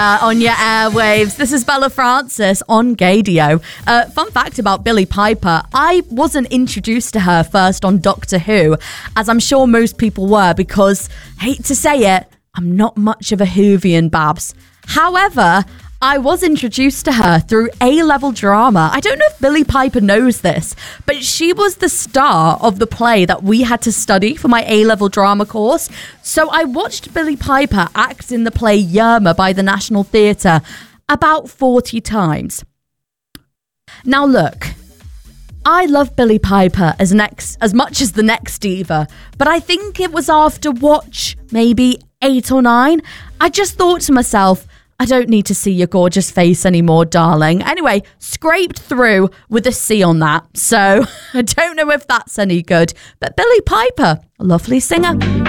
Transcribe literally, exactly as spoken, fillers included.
Uh, on your airwaves. This is Bella Francis on Gaydio. Uh, fun fact about Billie Piper, I wasn't introduced to her first on Doctor Who, as I'm sure most people were, because, hate to say it, I'm not much of a Whovian, Babs. However, I was introduced to her through A-level drama. I don't know if Billie Piper knows this, but she was the star of the play that we had to study for my A-level drama course. So I watched Billie Piper act in the play Yerma by the National Theatre about forty times. Now look, I love Billie Piper as next, as much as the next diva, but I think it was after watch maybe eight or nine, I just thought to myself, I don't need to see your gorgeous face anymore, darling. Anyway, scraped through with a C on that. So I don't know if that's any good. But Billie Piper, a lovely singer.